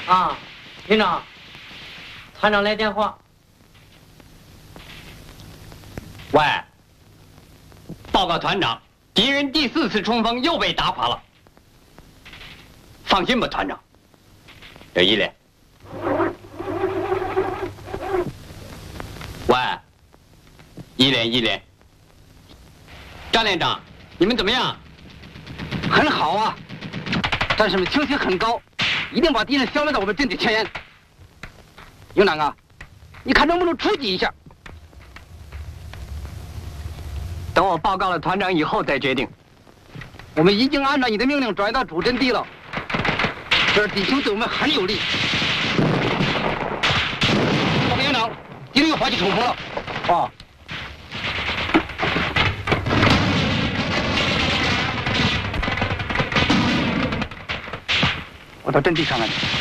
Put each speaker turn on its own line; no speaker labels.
啊，营长，团长来电话。
喂，报告团长，敌人第4次冲锋又被打垮了。放心吧，团长。这一连。喂，一连，张连长，你们怎么样？
很好啊，战士们情绪很高，一定把敌人消灭到我们阵地前沿。营长啊，你看能不能出击一下？
等我报告了团长以后再决定。
我们已经按照你的命令转移到主阵地了，这儿地形对我们很有利。报告营长，敌人又发起冲锋了。哦。我到阵地上来。